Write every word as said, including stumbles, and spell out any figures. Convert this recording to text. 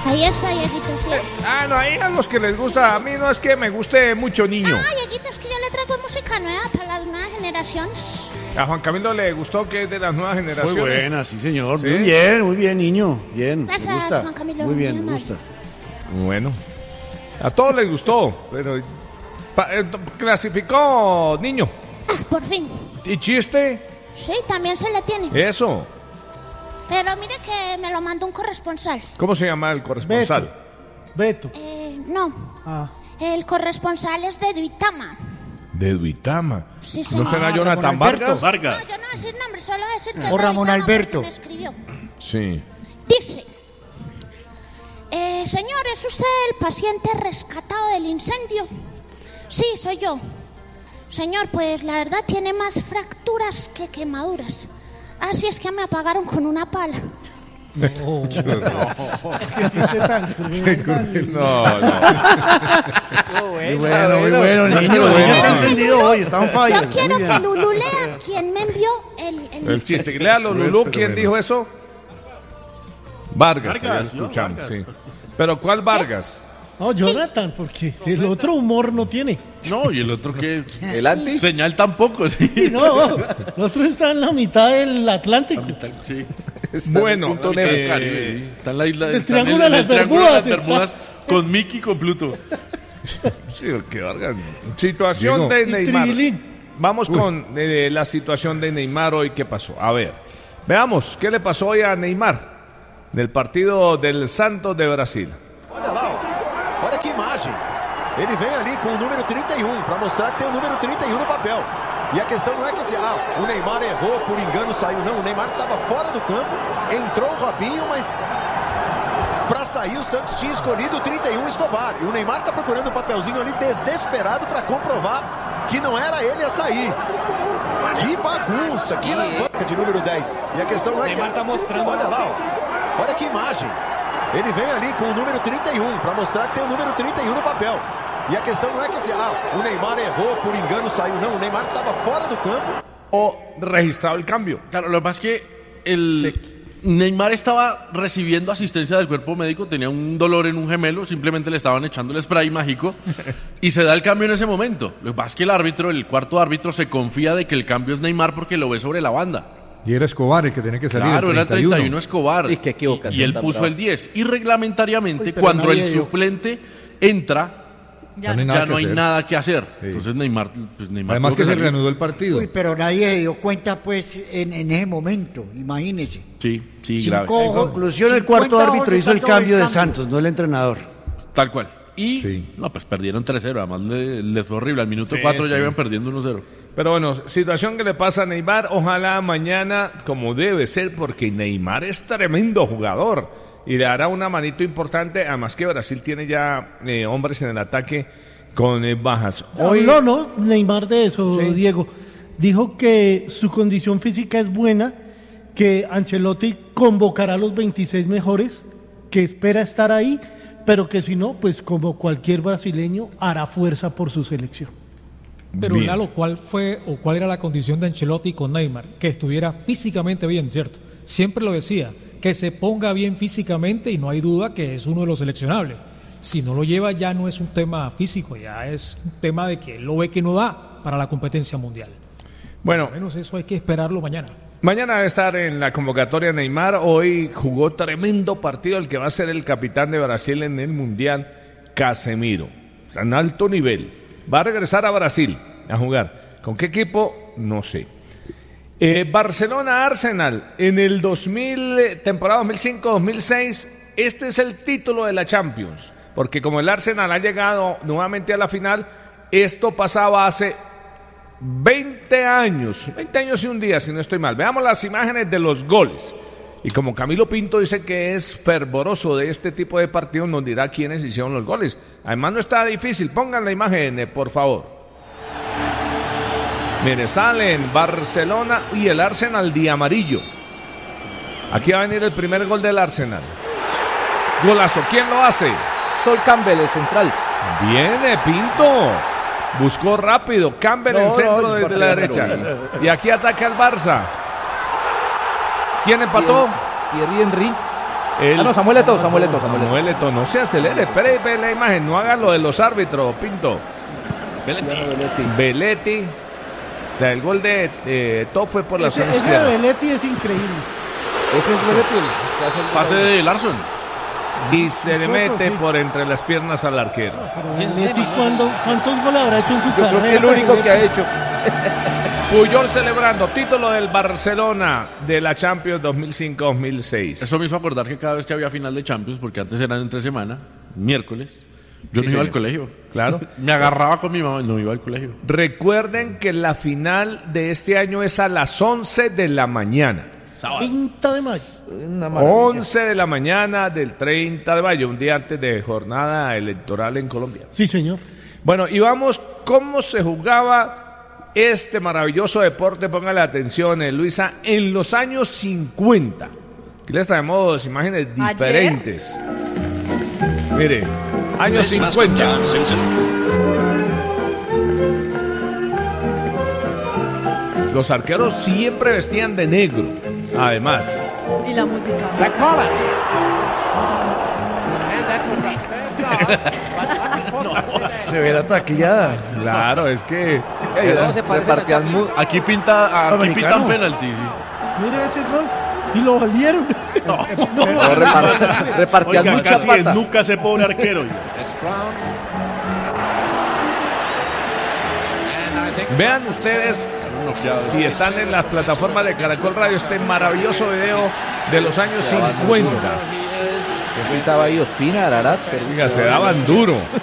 Ahí está, Dieguito, sí. Ah, no, ahí a los que les gusta. A mí no es que me guste mucho niño. Ah, Dieguito, es que yo le traigo música nueva para las nuevas generaciones. A Juan Camilo le gustó, que es de las nuevas generaciones. Muy buena, sí, señor. ¿Sí? Muy bien, muy bien, niño. Bien, Gracias, me gusta. Juan Camilo. Muy bien, Muy me gusta. Bueno, a todos les gustó, pero pa- eh, clasificó niño. Ah, por fin. ¿Y chiste? Sí, también se le tiene. Eso. Pero mire que me lo mandó un corresponsal. ¿Cómo se llama el corresponsal? Beto. Eh, no. Ah. El corresponsal es de Duitama. De Duitama. Sí, ¿No señor. será Ah, Jonathan Ramón Vargas? Vargas. No, yo no voy a decir nombre, solo voy a decir que O es Ramón Duitama Alberto. porque me escribió. Sí. Dice, eh, señor, ¿es usted el paciente rescatado del incendio? Sí, soy yo. Señor, pues la verdad tiene más fracturas que quemaduras. Así es que me apagaron con una pala. No. ¿Qué chiste tan cruel? No, no. Muy bueno, muy bueno, niño. El niño está encendido hoy, está on fire. Yo quiero Muy que bien. Lulu lea quién me envió el, el, El chiste. Léalo, Lulú. ¿Quién dijo eso? Vargas. Vargas, ya escuchamos, no, sí. Vargas. ¿Pero cuál Vargas? No, Jonathan, porque el otro humor no tiene. No, y el otro que... ¿El anti? Señal tampoco, sí. Y no, el otro está en la mitad del Atlántico. Sí. Está Bueno, en el punto Está en negro. el Caribe, sí. Está en la isla El está triángulo en de el las triángulo de las Bermudas Bermudas con Mickey y con Pluto. Sí, qué Vargas. Situación Diego. de Y Neymar. Trilín. Vamos con eh, la situación de Neymar hoy. ¿Qué pasó? A ver, veamos qué le pasó hoy a Neymar del partido del Santos de Brasil. Olha lá, ó. Olha que imagem. Ele vem ali com o número trinta e um para mostrar que tem o número trinta e um no papel. E a questão não é que esse, ah, o Neymar errou, por engano saiu. Não, o Neymar estava fora do campo, entrou o Robinho, mas para sair o Santos tinha escolhido o trinta e um Escobar. E o Neymar está procurando o papelzinho ali desesperado para comprovar que não era ele a sair. Que bagunça, que lambança de número dez. E a questão não é que... Neymar tá mostrando. Olha lá, ó. Olha que imagem. Ele vem ali com o número trinta e um para mostrar que tem o número trinta e um no papel. E a questão não é que esse, ah, o Neymar errou, por engano saiu. Não, o Neymar estava fora do campo. O registrado el cambio. Claro, lo que pasa es que el Neymar estaba recibiendo asistencia del cuerpo médico, tenía un dolor en un gemelo, simplemente le estaban echando el spray mágico y se da el cambio en ese momento. Lo que pasa es que el árbitro, el cuarto árbitro, se confía de que el cambio es Neymar porque lo ve sobre la banda. Y era Escobar el que tenía que salir. Claro, el era el treinta y uno Escobar. Y qué equivocación Y él tan puso brava. el diez. Y reglamentariamente, Uy, pero cuando nadie el dio. suplente entra, Ya ya no hay nada no que hay hacer. nada que hacer. Sí. Entonces Neymar, pues Neymar Además tuvo que se salir. reanudó el partido. Uy, pero nadie se dio cuenta, pues, en, en ese momento, imagínese. Sí, sí, Cinco grave. ojos, En conclusión, el el cuarto árbitro hizo el cambio de Santos, no el entrenador. Tal cual. Y, Sí. no, pues perdieron tres cero. Además, le, les fue horrible. Al minuto Sí, cuatro ya sí. iban perdiendo uno cero. Pero bueno, situación que le pasa a Neymar. Ojalá mañana, como debe ser, porque Neymar es tremendo jugador y le hará una manito importante. Además que Brasil tiene ya eh, hombres en el ataque con eh, bajas. Hoy, Habló, ¿no? Neymar de eso, Sí. Diego. Dijo que su condición física es buena, que Ancelotti convocará a los veintiséis mejores, que espera estar ahí, pero que si no, pues como cualquier brasileño, hará fuerza por su selección. Pero Bien. Lalo, ¿cuál fue o cuál era la condición de Ancelotti con Neymar? Que estuviera físicamente bien, ¿cierto? Siempre lo decía, que se ponga bien físicamente y no hay duda que es uno de los seleccionables. Si no lo lleva ya no es un tema físico, ya es un tema de que él lo ve que no da para la competencia mundial. bueno, Al menos eso hay que esperarlo mañana. mañana debe estar en la convocatoria Neymar. Hoy jugó tremendo partido el que va a ser el capitán de Brasil en el Mundial, Casemiro. Está en alto nivel. Va a regresar a Brasil a jugar. ¿Con qué equipo? No sé. Eh, Barcelona-Arsenal en el dos mil, eh, temporada dos mil cinco dos mil seis. Este es el título de la Champions. Porque como el Arsenal ha llegado nuevamente a la final, esto pasaba hace veinte años, veinte años y un día, si no estoy mal. Veamos las imágenes de los goles. Y como Camilo Pinto dice que es fervoroso de este tipo de partidos, nos dirá quiénes hicieron los goles. Además no está difícil, pongan la imagen, eh, por favor. Mire, salen Barcelona y el Arsenal de amarillo. Aquí va a venir el primer gol del Arsenal. Golazo, ¿quién lo hace? Sol Campbell, el central. Viene Pinto. Buscó rápido. Campbell en No, el centro no, desde para la la derecha. Carolina. Y aquí ataca el Barça. ¿Quién empató? Thierry Henry. El- Ah, no, Samuel Eto'o, Samuel Eto'o, Samuel Eto'o. Samuel Eto'o, no se acelere, espere, ve la imagen, no haga lo de los árbitros, Pinto. Belletti. La del gol de eh, Eto'o fue por la Ese, zona ese izquierda. Belletti es increíble. Ese es Belletti, el que hace el Pase gol. de Larson. Y se le Nosotros, mete sí. por entre las piernas al arquero. Pero Belletti, ¿cuándo- ¿cuántos goles habrá hecho en su Yo carrera? creo que el único que ha hecho. Puyol celebrando título del Barcelona de la Champions dos mil cinco dos mil seis. Eso me hizo acordar que cada vez que había final de Champions, porque antes eran entre semana, miércoles, yo Sí, no iba al señor. colegio. Claro. Me agarraba con mi mamá y no iba al colegio. Recuerden que la final de este año es a las once de la mañana. treinta de mayo. Una maravilla. once de la mañana del treinta de mayo, un día antes de jornada electoral en Colombia. Sí, señor. Bueno, y vamos, ¿cómo se jugaba este maravilloso deporte? Póngale atención, eh, Luisa, en los años cincuenta. Aquí les traemos imágenes ¿Ayer? diferentes. Mire, años cincuenta. Los arqueros siempre vestían de negro, además. Y la música. Severa tacleada. Claro, es que... Ey, era- no se repartían mu- Aquí pinta, aquí Americano. pitan penalti. Sí. Mire ese gol. Y lo valieron. no, repart- repartían Oiga, mucha casi plata. nunca ese pobre arquero. Vean ustedes, si están en las plataformas de Caracol Radio, este maravilloso video de los años cincuenta. Que pintaba ahí Ospina, Ararat, pero Oiga, se daban duro.